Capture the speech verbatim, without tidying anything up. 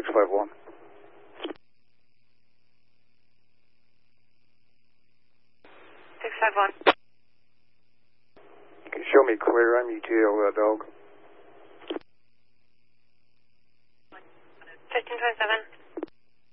six five one. six five one. Can you show me clear? I'm E T A over that dog. fifteen twenty-seven.